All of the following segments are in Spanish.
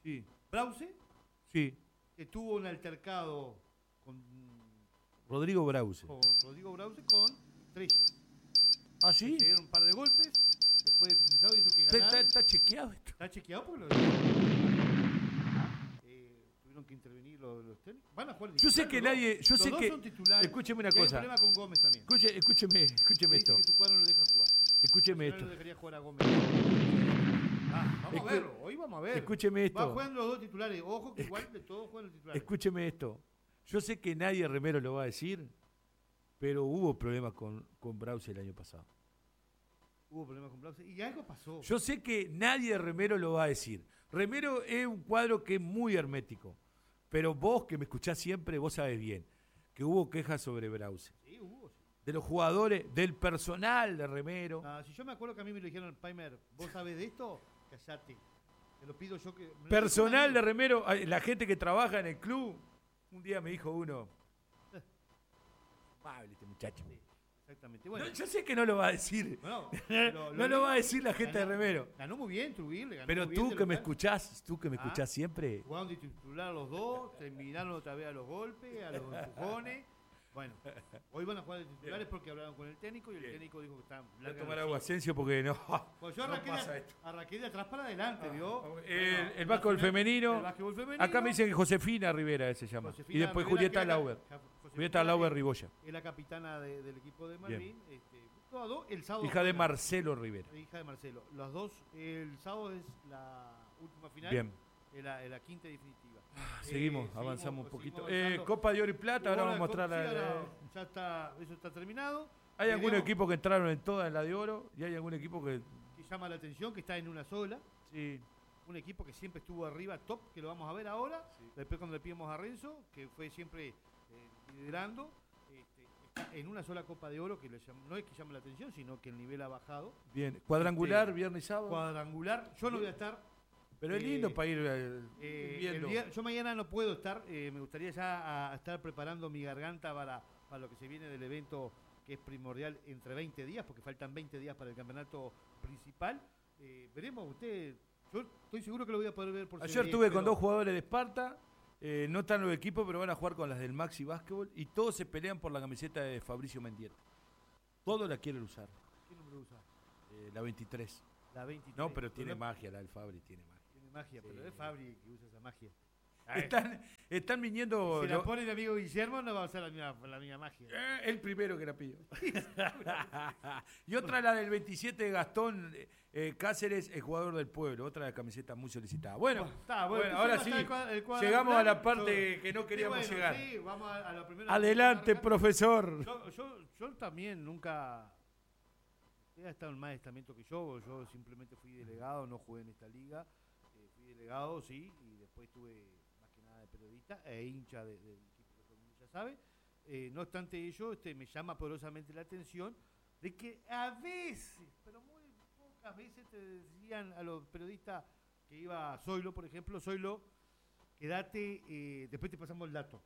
Sí. Brause, Sí. que tuvo un altercado con Rodrigo Brause. Rodrigo Brause con Treyes. ¿Ah, sí? Se dieron un par de golpes, después de finalizado hizo que ganara. ¿Está chequeado esto? Está chequeado porque tuvieron que intervenir los técnicos. Van a jugar Yo sé que nadie... Yo los sé dos que... son titulares. Escúcheme una Y hay un cosa. problema con Gómez también. Escúcheme Le esto. dice que su cuadro no lo deja jugar. Escúcheme No esto. lo dejaría jugar a Gómez. Vamos a verlo, hoy vamos a ver. Escúcheme esto. Va jugando los dos titulares. Ojo que igual de todos juegan los titulares. Escúcheme esto. Yo sé que nadie remero lo va a decir, pero hubo problemas con Brause el año pasado. Hubo problemas con Blauce y algo pasó. Yo sé que nadie de remero lo va a decir. Remero es un cuadro que es muy hermético, pero vos que me escuchás siempre, vos sabés bien que hubo quejas sobre Brause. Sí, hubo. Sí. De los jugadores, del personal de remero. Si yo me acuerdo que a mí me lo dijeron, Paimer, ¿vos sabés de esto? Callate. Te lo pido yo que... Personal de remero, la gente que trabaja en el club. Un día me dijo uno, amable este muchacho. Sí, exactamente. Bueno, No, yo sé que no lo va a decir. bueno, No lo va a decir la gente de remero. Ganó muy bien Trujillo, le ganó Pero muy bien tú de que me local. escuchás siempre. Jugaron de titular los dos, terminaron otra vez a los golpes, a los empujones. Bueno, hoy van a jugar de titulares porque hablaron con el técnico y el técnico dijo que está Voy a tomar agua Asensio porque no. Pues yo no arranqué, pasa esto. arranqué de atrás para adelante, ¿vio? El básquetbol femenino. El básquetbol femenino. Acá me dicen que Josefina Rivera se llama. Josefina Y después Rivera, Julieta que era Lauber. Josefina Julieta Lauber Riboya. Es la capitana del equipo de Malvin. Todo, el sábado Hija de juegan. Marcelo Rivera. Hija de Marcelo. Los dos, el sábado es la última final. Bien. Es la quinta y definitiva. Seguimos, avanzamos un poquito. avanzando. Copa de Oro y Plata, ahora vamos a mostrar Sí, ahora la. ya está, eso está terminado. Hay algunos Veremos equipos que entraron en todas en la de oro y hay algún equipo que. que llama la atención, que está en una sola. Sí. Un equipo que siempre estuvo arriba, top, que lo vamos a ver ahora. Después cuando le pidamos a Renzo, que fue siempre liderando, está en una sola Copa de Oro, que no es que llame la atención, sino que el nivel ha bajado. Bien. Cuadrangular, viernes y sábado. Cuadrangular, yo no voy a estar. Pero es lindo para ir viendo. Yo mañana no puedo estar, me gustaría ya estar preparando mi garganta para lo que se viene del evento que es primordial entre 20 días, porque faltan 20 días para el campeonato principal. Veremos, usted, yo estoy seguro que lo voy a poder ver por Ayer estuve con dos jugadores de Esparta, no están los equipos, pero van a jugar con las del Maxi Básquetbol y todos se pelean por la camiseta de Fabricio Mendieta. Todos la quieren usar. ¿Qué número usa? La 23. La 23. No, pero tiene magia, la del Fabri tiene magia. Tiene magia, pero es Fabri que usa esa magia. Están viniendo. Si la pone mi amigo Guillermo, no va a usar la misma magia. El primero que la pidió. Y otra, la del 27 de Gastón Cáceres, el jugador del pueblo. Otra de camiseta muy solicitada. Bueno, ahora sí, llegamos a la parte que no queríamos llegar. Sí, vamos a la primera. Adelante, profesor. Yo también nunca he estado en más estamento que yo simplemente fui delegado, no jugué en esta liga. Fui delegado, sí, y después tuve más que nada de periodista e hincha del equipo que todo el mundo ya sabe. No obstante ello, me llama poderosamente la atención de que a veces, pero muy pocas veces te decían a los periodistas que iba Zoilo, por ejemplo, Zoilo, quédate, después te pasamos el dato.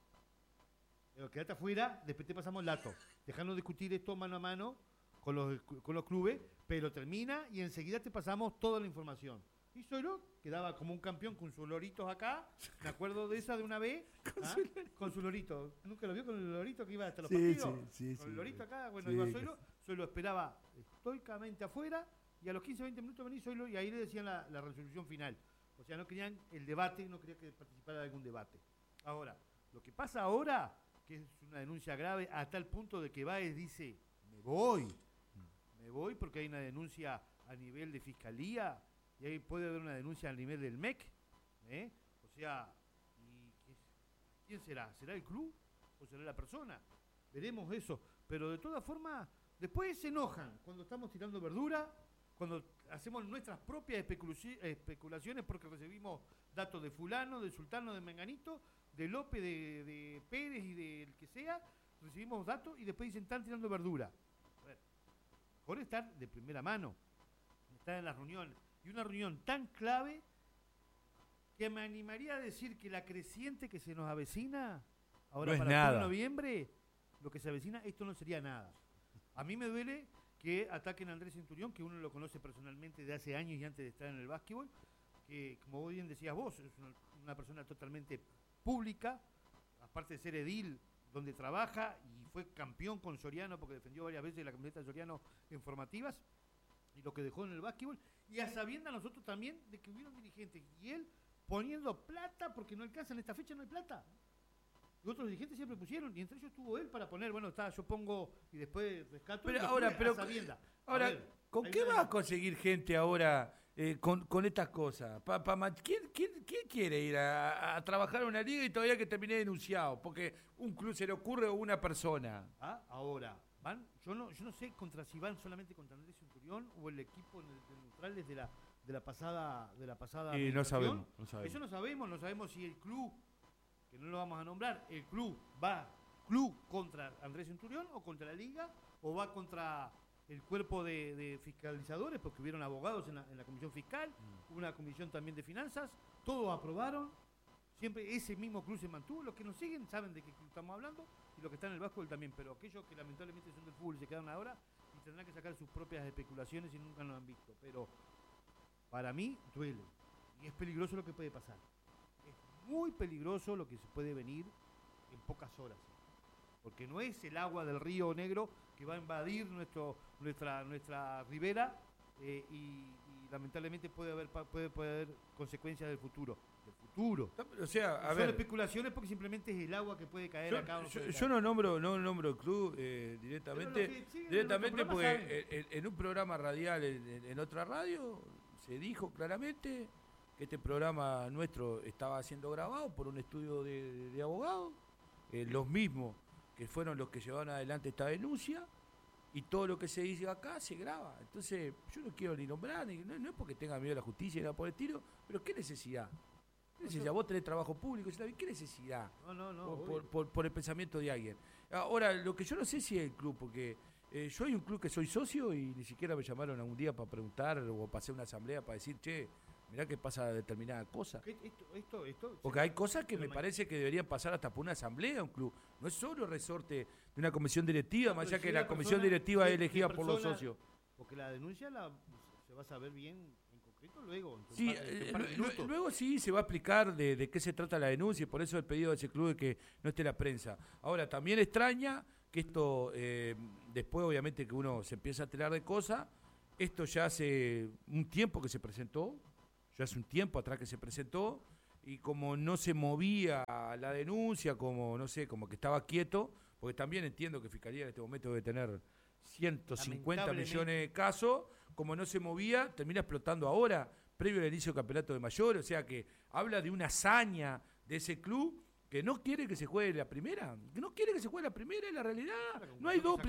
Quédate afuera, después te pasamos el dato. Dejarnos discutir esto mano a mano con los clubes, pero termina y enseguida te pasamos toda la información. Y Zoilo quedaba como un campeón con sus loritos acá. Me acuerdo de esa de una vez. Con su lorito. ¿Nunca lo vio con el lorito que iba hasta los partidos? Sí, con el lorito acá. Bueno, sí, iba Zoilo. Zoilo esperaba estoicamente afuera y a los 15-20 minutos venía Zoilo y ahí le decían la resolución final. O sea, no querían el debate, no querían que participara de algún debate. Ahora, lo que pasa ahora, que es una denuncia grave a tal punto de que Báez dice, me voy porque hay una denuncia a nivel de fiscalía. Y ahí puede haber una denuncia a nivel del MEC. O sea, ¿quién será? ¿Será el club o será la persona? Veremos eso. Pero de todas formas, después se enojan cuando estamos tirando verdura, cuando hacemos nuestras propias especulaciones porque recibimos datos de fulano, de sultano, de menganito, de López, de Pérez y del que sea. Recibimos datos y después dicen, están tirando verdura. A ver, mejor estar de primera mano, estar en las reuniones. Y una reunión tan clave que me animaría a decir que la creciente que se nos avecina ahora no para nada. el noviembre, lo que se avecina, esto no sería nada. A mí me duele que ataquen a Andrés Centurión, que uno lo conoce personalmente de hace años y antes de estar en el básquetbol, que, como bien decías vos, es una persona totalmente pública, aparte de ser edil donde trabaja y fue campeón con Soriano porque defendió varias veces la camiseta de Soriano en formativas y lo que dejó en el básquetbol, y a sabiendas nosotros también de que hubieron dirigentes y él poniendo plata porque no alcanza, en esta fecha no hay plata. Y otros dirigentes siempre pusieron, y entre ellos estuvo él para poner, bueno, yo pongo y después rescato. Pero ahora, ¿con qué va a conseguir gente ahora con estas cosas? ¿Quién quiere ir a trabajar en una liga y todavía que termine denunciado? Porque un club se le ocurre o una persona. Ahora, van, yo no sé si van solamente contra Andrés Centurión o el equipo de neutrales de la pasada. Y no sabemos. Eso no sabemos si el club, que no lo vamos a nombrar, el club va contra Andrés Centurión o contra la liga o va contra el cuerpo de fiscalizadores, porque hubieron abogados en la comisión fiscal, una comisión también de finanzas, todos aprobaron, siempre ese mismo club se mantuvo. Los que nos siguen saben de qué club estamos hablando y los que están en el básquetbol también, pero aquellos que lamentablemente son del fútbol y se quedan ahora y tendrán que sacar sus propias especulaciones y nunca lo han visto, pero para mí duele y es peligroso lo que puede pasar. Es muy peligroso lo que se puede venir en pocas horas, porque no es el agua del Río Negro que va a invadir nuestra ribera y lamentablemente puede haber consecuencias del futuro. O sea, son especulaciones porque simplemente es el agua que puede caer acá. Yo no nombro el club directamente porque en un programa radial en otra radio se dijo claramente que este programa nuestro estaba siendo grabado por un estudio de abogados, los mismos que fueron los que llevaron adelante esta denuncia, y todo lo que se dice acá se graba. Entonces, yo no quiero ni nombrar, no es porque tenga miedo a la justicia ni nada por el estilo, pero ¿qué necesidad? Vos tenés trabajo público, ¿qué necesidad? No. Por el pensamiento de alguien. Ahora, lo que yo no sé si es el club, porque yo hay un club que soy socio y ni siquiera me llamaron algún día para preguntar o para hacer una asamblea para decir, che, mirá que pasa determinada cosa. Porque hay cosas que me parece que deberían pasar hasta por una asamblea, un club. No es solo resorte de una comisión directiva, más allá que la comisión directiva es elegida por los socios. Porque la denuncia se va a saber bien en concreto luego. Sí, luego sí se va a explicar de qué se trata la denuncia, y por eso el pedido de ese club de que no esté la prensa. Ahora, también extraña que esto, después obviamente que uno se empieza a enterar de cosas, esto ya hace un tiempo que se presentó, ya hace un tiempo atrás que se presentó, y como no se movía la denuncia, como no sé, como que estaba quieto, porque también entiendo que Fiscalía en este momento debe tener 150 millones de casos, como no se movía, termina explotando ahora, previo al inicio del campeonato de mayores, o sea que habla de una hazaña de ese club que no quiere que se juegue la primera, es la realidad. No hay dos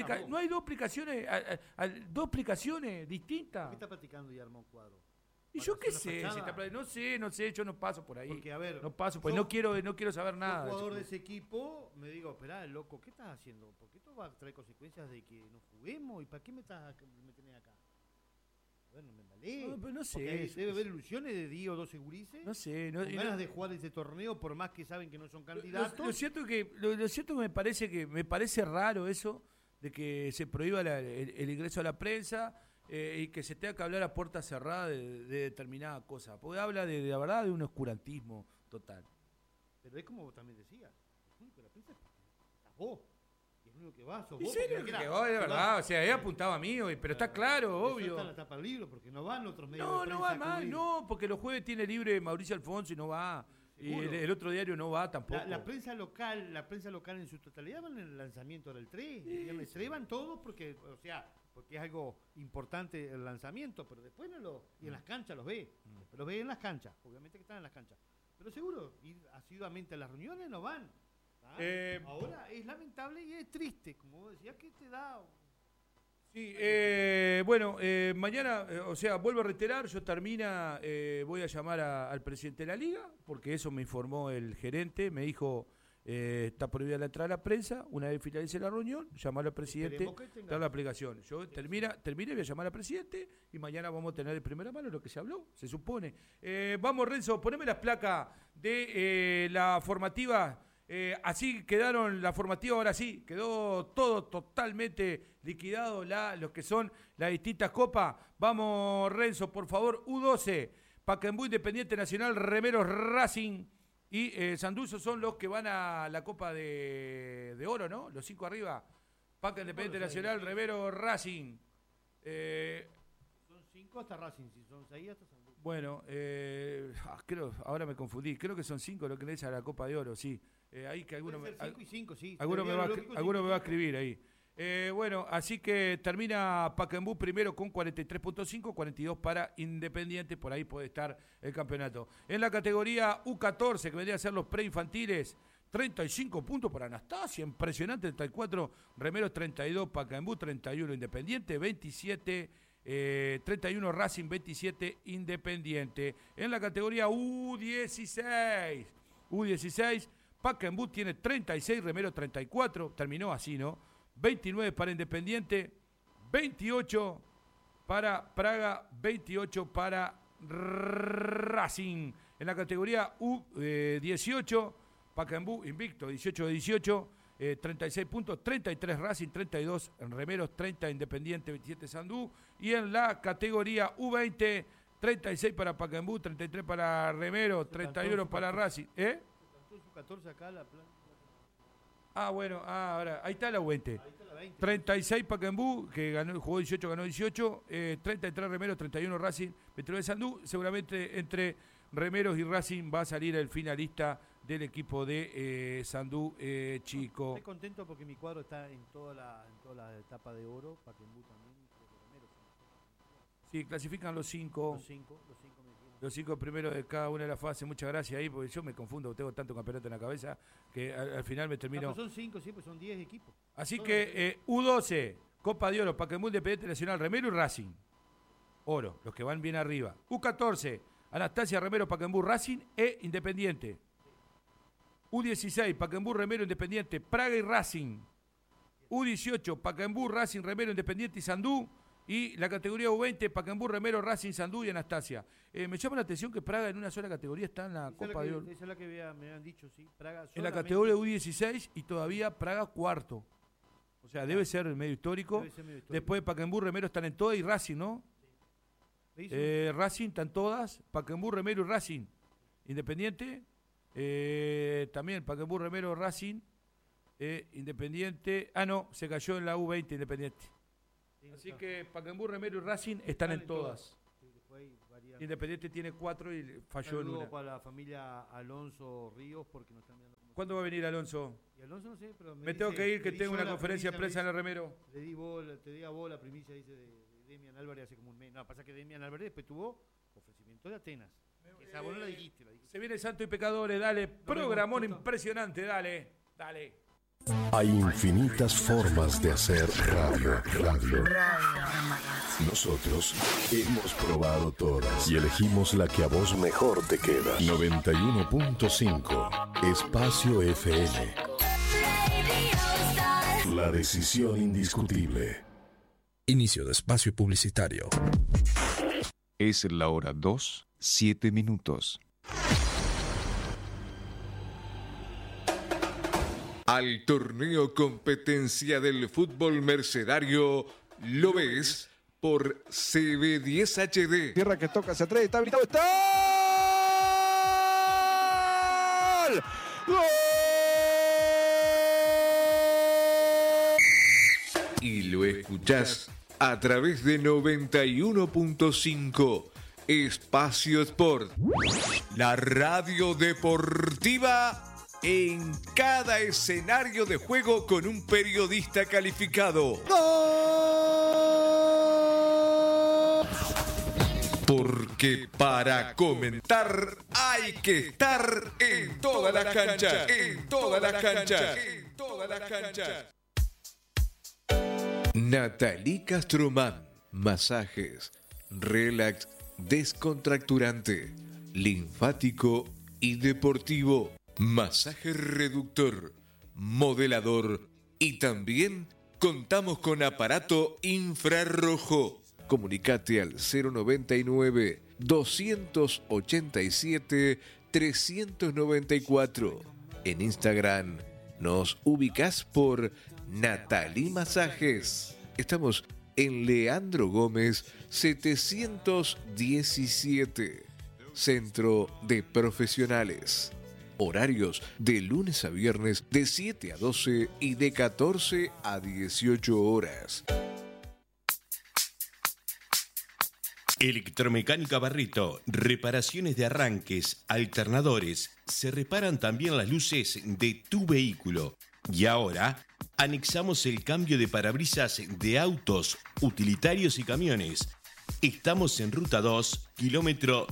explicaciones distintas. ¿Qué está practicando y armó un cuadro? Y yo qué sé, no sé, yo no paso por ahí. Porque, a ver, no paso, pues no quiero saber nada. El jugador de ese equipo, me digo, esperá, loco, ¿qué estás haciendo? Porque esto va a traer consecuencias de que no juguemos, ¿y para qué me tenés acá? A ver, no me malé. No sé. Debe haber ilusiones de 10 o 12 gurises. No sé. Con ganas de jugar ese torneo, por más que saben que no son candidatos. Lo cierto que me parece raro eso, de que se prohíba el ingreso a la prensa, y que se tenga que hablar a puerta cerrada de determinada cosa, porque habla de la verdad de un oscurantismo total. Pero es como vos también decías, el público de la prensa estás vos, y el único que va sos vos. Que vos, de verdad, o sea, he apuntado a mí, pero está claro, obvio. Está en la tapa del libro, porque no van otros medios de prensa. No va más, porque los jueves tiene libre Mauricio Alfonso y no va. Y el otro diario no va tampoco. La prensa local en su totalidad van en el lanzamiento del 3, el 3 van todos porque es algo importante el lanzamiento, pero después y en las canchas los ve. Los ve en las canchas, obviamente que están en las canchas. Pero seguro, ir asiduamente a las reuniones no van. Ahora es lamentable y es triste, como vos decías, que te da. Sí, mañana, vuelvo a reiterar, voy a llamar al presidente de la liga, porque eso me informó el gerente, me dijo, está prohibida la entrada a la prensa, una vez finalice la reunión, llamar al presidente, dar la aplicación. Yo termine, voy a llamar al presidente y mañana vamos a tener de primera mano lo que se habló, se supone. Vamos, Renzo, poneme las placas de la formativa. Así quedaron la formativa, ahora sí, quedó todo totalmente liquidado, los que son las distintas copas. Vamos, Renzo, por favor, U12, Pacaembu, Independiente Nacional, Remeros, Racing y Sandú. Son los que van a la Copa de Oro, ¿no? Los 5 arriba. Paca, Independiente Nacional, Remeros, Racing. Son 5 hasta Racing, si son 6 hasta Sandú. Bueno, creo, ahora me confundí. Creo que son 5 lo que le echa a la Copa de Oro, sí. Ahí que alguno me, 5 y 5, sí. alguno me va a escribir ahí. Bueno, así que termina Pacaembu primero con 43.5, 42 para Independiente, por ahí puede estar el campeonato. En la categoría U14, que vendría a ser los preinfantiles, 35 puntos para Anastasia, impresionante, 34, Remeros 32, Pacaembu 31, Independiente 27, 31 Racing, 27 Independiente. En la categoría U16, Pacaembu tiene 36, Remeros 34, terminó así, ¿no? 29 para Independiente, 28 para Praga, 28 para Racing. En la categoría U18, Pacaembu invicto, 18 de 18, 36 puntos, 33 Racing, 32 Remeros, 30 Independiente, 27 Sandú. Y en la categoría U20, 36 para Pacaembu, 33 para Remeros, 31 para Racing. U14 acá la planta. Bueno, ahora, ahí está la U20. Ahí está la 20. 36 Pacaembu, que jugó 18, ganó 18. 33 Remeros, 31 Racing, 29 Sandú. Seguramente entre Remeros y Racing va a salir el finalista del equipo de Sandú, chico. Estoy contento porque mi cuadro está en toda la etapa de oro. Pacaembu también. Remeros. Sí, clasifican los 5. Los 5 primeros de cada una de las fases. Muchas gracias ahí, porque yo me confundo, tengo tanto campeonato en la cabeza que al final me termino. Son 5, siempre son 10 equipos. Así que U12, Copa de Oro, Pacaembu, Independiente Nacional, Remero y Racing. Oro, los que van bien arriba. U14, Anastasia, Remero, Pacaembu, Racing e Independiente. U16, Pacaembu, Remero, Independiente, Praga y Racing. U18, Pacaembu, Racing, Remero, Independiente y Sandú. Y la categoría U20, Pacaembu, Remero, Racing, Sandú y Anastasia. Me llama la atención que Praga en una sola categoría está en la Copa de Oro. Esa es la que me han dicho, sí. Praga en la categoría U16 y todavía Praga cuarto. O sea, debe ser medio histórico. Después Pacaembu, Remero están en todas y Racing, ¿no? Racing están todas. Pacaembu, Remero y Racing. Independiente. También Pacaembu, Remero, Racing. Independiente. No, se cayó en la U20 Independiente. Así que Pacaembu, Remero y Racing están en todas. Independiente tiene 4 y falló en una. Para la familia Alonso Ríos porque nos están viendo. ¿Cuándo va a venir Alonso? Y Alonso no sé, pero me tengo que ir, que tengo una conferencia de prensa en el Remero. Te di a vos la primicia, dice, de Demian Álvarez hace como un mes. No, pasa que Demian Álvarez después tuvo ofrecimiento de Atenas. Esa vos no la dijiste. Se viene Santo y Pecadores, dale. Programón impresionante, dale. Hay infinitas formas de hacer radio. Nosotros hemos probado todas y elegimos la que a vos mejor te queda. 91.5 Espacio FM. La decisión indiscutible. Inicio de espacio publicitario. Es la hora 2, 7 minutos. Al torneo competencia del fútbol mercedario lo ves por CB10 HD. Tierra que toca hacia atrás, está habilitado, ¡está! ¡Gol! Y lo escuchás a través de 91.5 Espacio Sport, la radio deportiva en cada escenario de juego con un periodista calificado. ¡Gol! Porque para comentar hay que estar en toda la cancha, en toda la cancha, en toda la cancha. Nathalie Castromán, masajes, relax, descontracturante, linfático y deportivo. Masaje reductor, modelador y también contamos con aparato infrarrojo. Comunicate al 099-287-394. En Instagram nos ubicás por Nathalie Masajes. Estamos en Leandro Gómez 717. Centro de Profesionales. Horarios de lunes a viernes de 7 a 12 y de 14 a 18 horas. Electromecánica Barreto, reparaciones de arranques, alternadores, se reparan también las luces de tu vehículo. Y ahora, anexamos el cambio de parabrisas de autos, utilitarios y camiones. Estamos en Ruta 2, kilómetro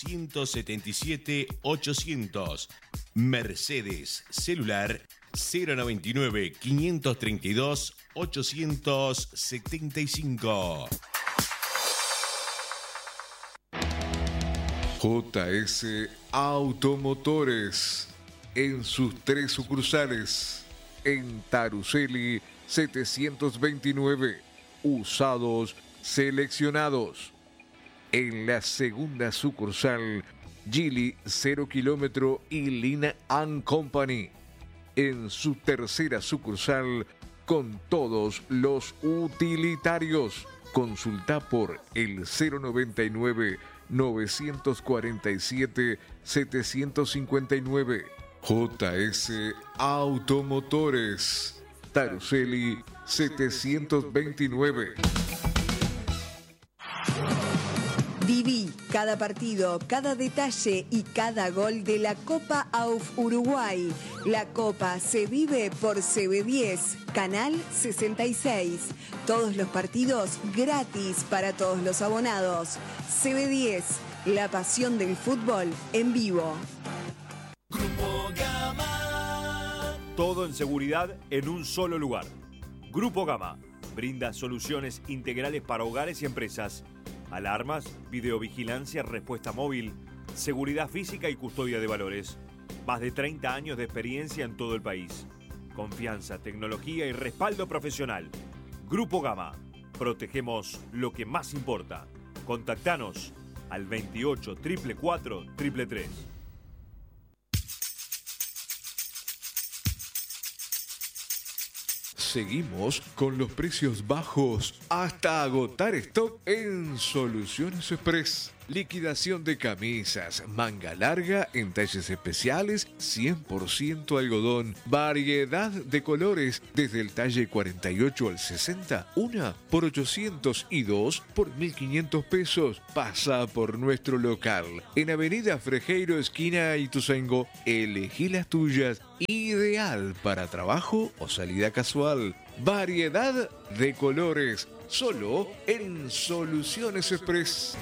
277-800. Mercedes, celular 099-532-875. JS Automotores, en sus 3 sucursales, en Taruseli 729, usados seleccionados. En la segunda sucursal, Gili 0 kilómetro y Lina & Company. En su tercera sucursal, con todos los utilitarios. Consulta por el 099-947-759. JS Automotores, Taruseli 729. Viví cada partido, cada detalle y cada gol de la Copa AUF Uruguay. La Copa se vive por CB10, Canal 66. Todos los partidos gratis para todos los abonados. CB10, la pasión del fútbol en vivo. Grupo Gama. Todo en seguridad en un solo lugar. Grupo Gama brinda soluciones integrales para hogares y empresas. Alarmas, videovigilancia, respuesta móvil, seguridad física y custodia de valores. Más de 30 años de experiencia en todo el país. Confianza, tecnología y respaldo profesional. Grupo Gama. Protegemos lo que más importa. Contactanos al 28 444 333. Seguimos con los precios bajos hasta agotar stock en Soluciones Express. Liquidación de camisas, manga larga en talles especiales, 100% algodón, variedad de colores, desde el talle 48 al 60, una por 800 y dos por 1.500 pesos. Pasa por nuestro local, en Avenida Frejeiro, esquina Ituzaingó. Elegí las tuyas, ideal para trabajo o salida casual. Variedad de colores, solo en Soluciones Express.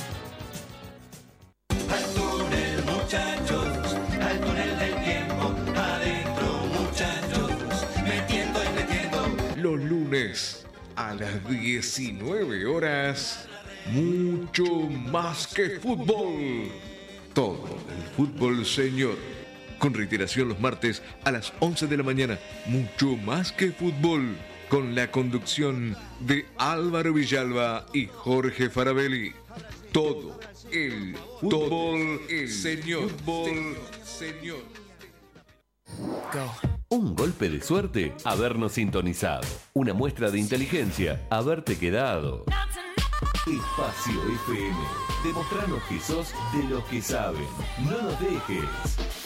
Al túnel, muchachos, al túnel del tiempo, adentro, muchachos, metiendo y metiendo. Los lunes a las 19 horas, mucho más que fútbol. Todo el fútbol, señor. Con reiteración los martes a las 11 de la mañana, mucho más que fútbol. Con la conducción de Álvaro Villalba y Jorge Farabelli. Todo el fútbol, el señor. Fútbol, señor. Un golpe de suerte, habernos sintonizado. Una muestra de inteligencia, haberte quedado. Espacio FM. Demostranos que sos de los que saben. No nos dejes.